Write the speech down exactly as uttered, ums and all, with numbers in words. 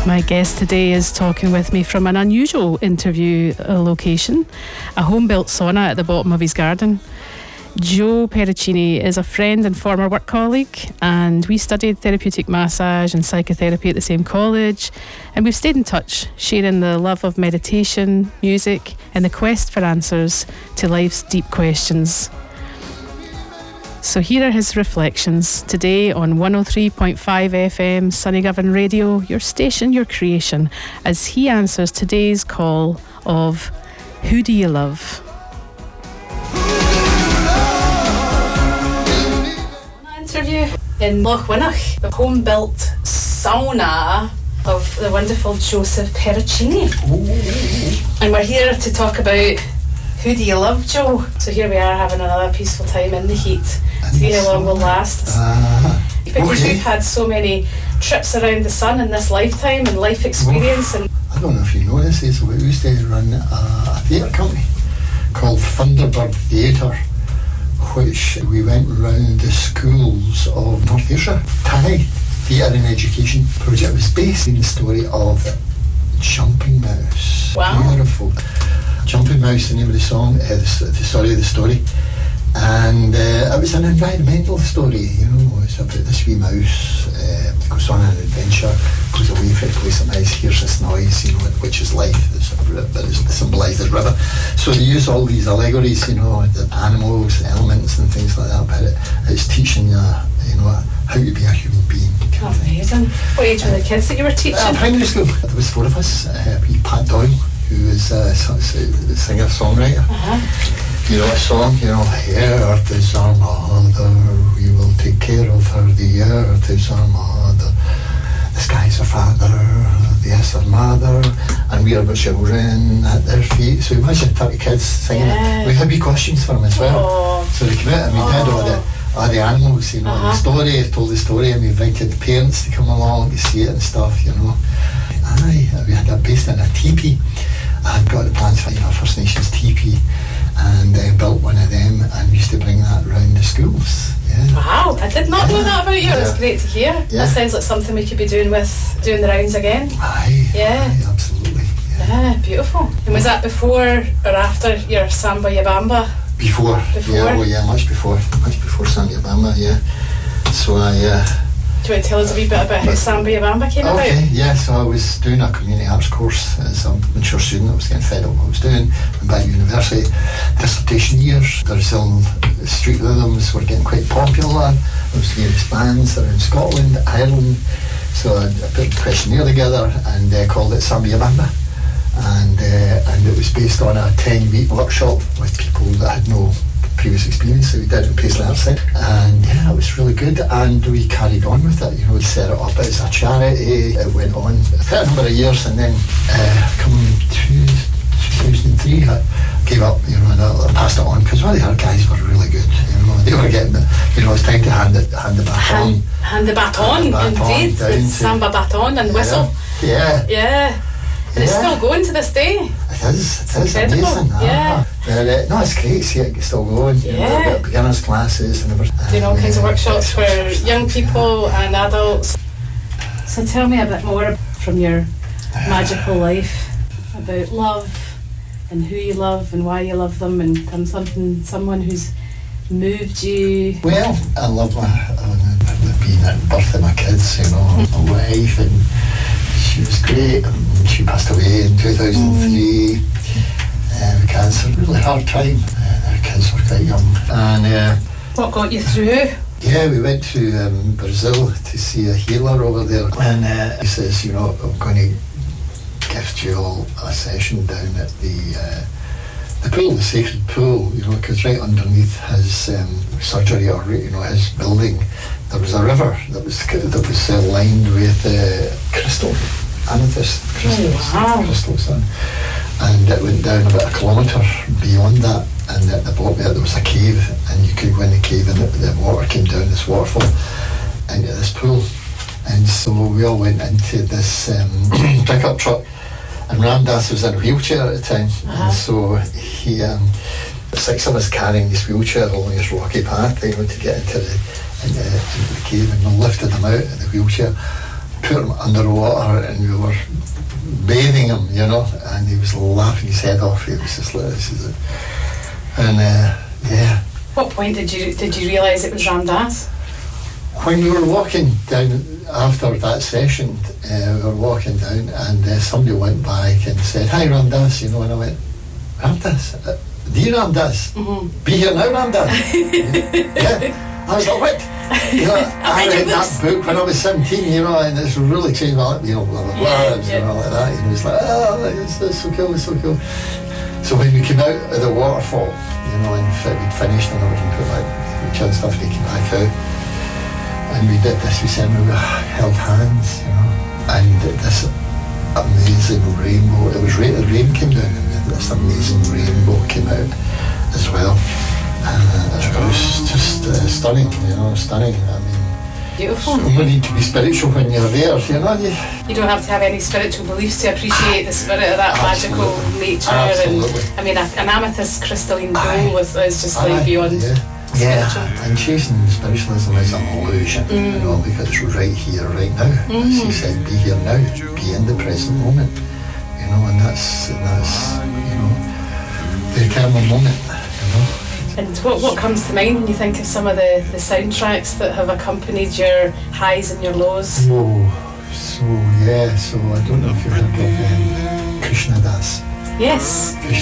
My guest today is talking with me from an unusual interview location, a home-built sauna at the bottom of his garden. Joe Pericini is a friend and former work colleague, and we studied therapeutic massage and psychotherapy at the same college, and we've stayed in touch, sharing the love of meditation, music, and the quest for answers to life's deep questions. So here are his reflections today on one oh three point five F M Sunnygovern Radio, your station, your creation, as he answers today's call of Who Do You Love? Interview in Lochwinnoch, the home-built sauna of the wonderful Joseph Pericini. And we're here to talk about who do you love, Joe? So here we are having another peaceful time in the heat. See how long we'll last. Uh, because okay. You've had so many trips around the sun in this lifetime and life experience. Well, and I don't know if you know this, is we used to run a, a theatre company called Thunderbird Theatre, which we went round the schools of North Ayrshire. Thai Theatre and Education Project was based in the story of Jumping Mouse. Wow. Beautiful. Jumping Mouse, the name of the song, uh, the, the story of the story. And uh, it was an environmental story, you know, it's about this wee mouse, uh, goes on an adventure, goes away from a place of nice, hears this noise, you know, which is life, that is symbolised as river. So they use all these allegories, you know, the animals, elements and things like that, but it, it's teaching you, you know, how to be a human being. Amazing. What age were the kids that you were teaching? Uh, primary school. There was four of us, uh, wee Pat Doyle, who is a singer-songwriter. Uh-huh. You know a song, you know, the earth is our mother, we will take care of her, the earth is our mother, the sky's our father, the earth's our mother, and we are but children at their feet. So imagine thirty kids singing yeah. it. We had wee costumes for them as well. Oh. So they came out and we oh. did all the, all the animals, you know, uh-huh. and the story, told the story, and we invited the parents to come along to see it and stuff, you know. Aye, we had that based in a teepee. I'd got the plans for, you know, First Nations teepee, and I uh, built one of them and used to bring that round the schools. Yeah. Wow, I did not yeah. know that about you. Yeah. It's great to hear. Yeah. That sounds like something we could be doing with doing the rounds again. Aye, yeah, aye, absolutely. Yeah. yeah, beautiful. And was that before or after your Samba Yabamba? Before, before? yeah, well, yeah, much before, much before Samba Yabamba, yeah. So I. Uh, Do you want to tell us a wee bit about how Samba Yabamba came okay, about? Okay, yeah, so I was doing a community arts course as a mature student. I was getting fed up with what I was doing. Went back to university, dissertation years. The Brazil street rhythms were getting quite popular. I was various bands around Scotland, Ireland. So I, I put a questionnaire together and uh, called it Samba Yabamba. And, uh, and it was based on a ten-week workshop with people that had no previous experience that we did in Paisley Artside, and yeah, it was really good, and we carried on with it, you know, we set it up as a charity. It went on for a number of years, and then uh, come two thousand three I gave up, you know, and I passed it on because all the other guys were really good, you know, they were getting it, you know, it's time to hand it, hand the baton. Hand, hand the baton, hand the baton indeed, the Samba baton and whistle. Yeah. Yeah. And yeah. It's still going to this day. It is, it it's is incredible. Amazing. Yeah. Uh, uh, no, it's great to see it still going. Yeah. You know, we've got beginners classes and everything. Doing all kinds of workshops uh, for young people yeah. and adults. So tell me a bit more from your magical life about love and who you love and why you love them, and um, something, someone who's moved you. Well, I love my, uh, being at the birth of my kids, you know, my wife, and she was great, and she passed away in two thousand three mm. uh, with cancer. Really hard time. Uh, our kids were quite young. And uh, what got you through? Yeah, we went to um, Brazil to see a healer over there, and uh, he says, you know, I'm going to gift you all a session down at the uh, the pool, the sacred pool, you know, because right underneath his um, surgery, or you know, his building, there was a river that was that was uh, lined with uh, crystal, amethyst crystals, oh, wow. crystals, and, and it went down about a kilometre beyond that, and at the bottom there, there was a cave, and you could go in the cave, and the, the water came down this waterfall into this pool, and so we all went into this um, pickup truck. And Ramdas was in a wheelchair at the time, uh-huh. and so he, um, six of us carrying this wheelchair along this rocky path, you know, to get into the, into, into the cave, and we lifted him out of the wheelchair, put him underwater and we were bathing him, you know, and he was laughing his head off. He was just like, this is it. And uh, yeah. What point did you did you realise it was Ram Dass? When we were walking down after that session, uh, we were walking down and uh, somebody went by and said, "Hi, Ram Dass," you know, and I went, "Ram Dass? Uh, dear Ram Dass? Mm-hmm. Be here now, Ram Dass?" Yeah. I was like, "What?" You know, I read that book when I was seventeen, you know, and it's really changed my life, you know, blah, blah, blah, yeah, yeah. You know, like that. And it was like, oh, it's, it's so cool, it's so cool. So when we came out of the waterfall, you know, and we'd finished and everything, put like the chill stuff, we came back out. And we did this, we said we held hands, you know, and this amazing rainbow, it was rain, the rain came down and this amazing rainbow came out as well. And uh, it was just uh, stunning, you know, stunning. I mean, beautiful. So you need to be spiritual when you're there, you know. You, you don't have to have any spiritual beliefs to appreciate the spirit of that Absolutely. magical nature. Absolutely. And I mean, an amethyst crystalline bowl was is just like Aye. beyond. Yeah. Yeah, and chasing spiritualism is an illusion, mm. you know, because it's right here, right now. Mm. As you said, be here now, be in the present moment, you know, and that's, that's you know, the eternal moment, you know. And what, what comes to mind when you think of some of the, the soundtracks that have accompanied your highs and your lows? Oh, so yeah, so I don't know if you've heard of um, Krishna Das. Yes. Krishna